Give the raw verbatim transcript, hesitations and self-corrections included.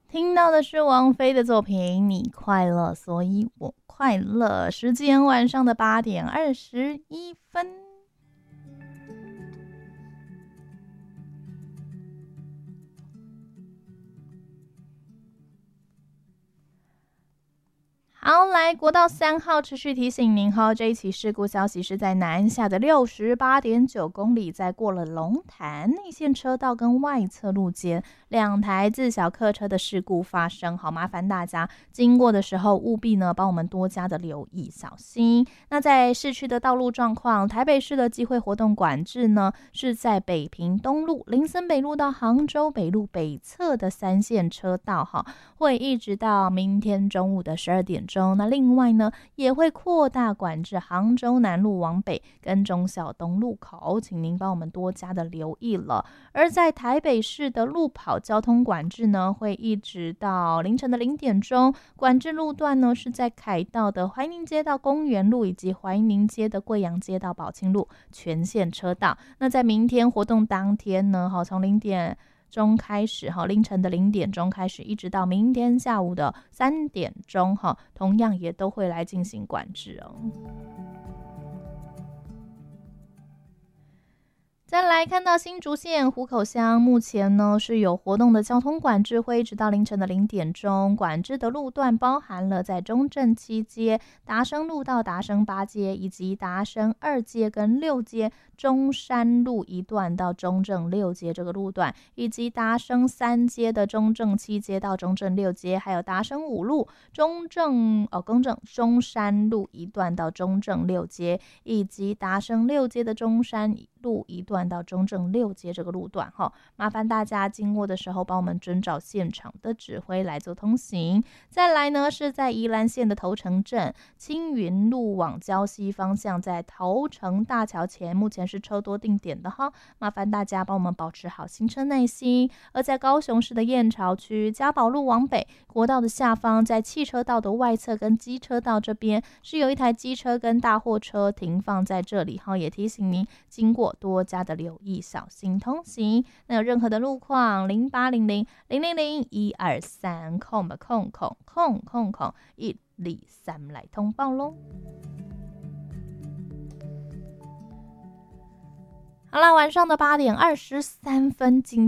听到的是王菲的作品《你快乐，所以我快乐》。时间晚上的八点二十一分。好，来国道三号持续提醒您哈，这一起事故消息是在南下的六十八点九公里，在过了龙潭内线车道跟外侧路间，两台自小客车的事故发生，好麻烦大家经过的时候务必呢帮我们多加的留意小心。那在市区的道路状况，台北市的机会活动管制呢是在北平东路、林森北路到杭州北路北侧的三线车道哈，会一直到明天中午的十二点钟。那另外呢，也会扩大管制杭州南路往北跟忠孝东路口，请您帮我们多加的留意了。而在台北市的路跑交通管制呢，会一直到凌晨的零点钟。管制路段呢是在凯道的怀宁街到公园路以及怀宁街的贵阳街到宝庆路全线车道。那在明天活动当天呢，好从零点钟开始哈，凌晨的零点钟开始，一直到明天下午的三点钟哈，同样也都会来进行管制哦。再来看到新竹县湖口乡，目前呢是有活动的交通管制，会一直到凌晨的零点钟。管制的路段包含了在中正七街、达生路到达生八街，以及达生二街跟六街、中山路一段到中正六街这个路段，以及达生三街的中正七街到中正六街，还有达生五路、中正哦更正中山路一段到中正六街，以及达生六街的中山路一段到中正六街这个路段哈，麻烦大家经过的时候帮我们遵照现场的指挥来做通行。再来呢是在宜兰县的头城镇青云路往礁溪方向，在头城大桥前目前是车多定点的哈，麻烦大家帮我们保持好行车耐心。而在高雄市的燕巢区嘉宝路往北国道的下方，在汽车道的外侧跟机车道这边是有一台机车跟大货车停放在这里哈，也提醒您经过多加的留意，小心通行。那有任何的路况，零八零零零零零一二三空空空空空空一二三来通报喽。好了，晚上的八点二十三分，今